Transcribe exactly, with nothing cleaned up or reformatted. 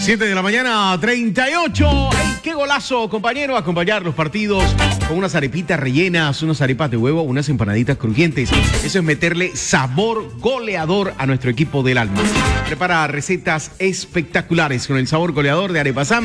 siete de la mañana, treinta y ocho. ¡Ey, qué golazo, compañero! Acompañar los partidos con unas arepitas rellenas, unas arepas de huevo, unas empanaditas crujientes. Eso es meterle sabor goleador a nuestro equipo del alma. Prepara recetas espectaculares con el sabor goleador de Arepa Sam.